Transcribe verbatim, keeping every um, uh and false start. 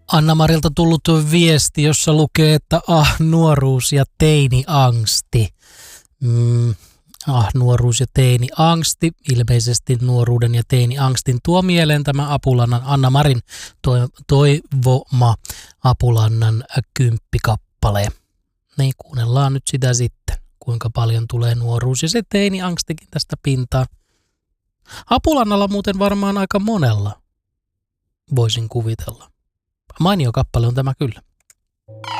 Anna-Marilta tullut viesti, jossa lukee, että ah, nuoruus ja teini-angsti. Mm, ah, nuoruus ja teini-angsti. Ilmeisesti nuoruuden ja teini-angstin tuo mieleen tämä Apulannan, Anna-Marin toivoma Apulannan kymppikappale. Niin kuunnellaan nyt sitä sitten, kuinka paljon tulee nuoruus ja se teini-angstikin tästä pintaan. Apulannalla muuten varmaan aika monella, voisin kuvitella. Mainio kappale on tämä kyllä.